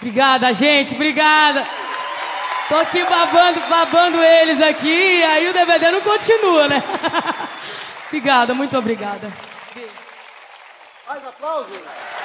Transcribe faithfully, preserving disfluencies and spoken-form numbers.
Obrigada, gente, obrigada. Tô aqui babando, babando eles aqui, aí o D V D não continua, né? Obrigada, muito obrigada. Mais aplausos.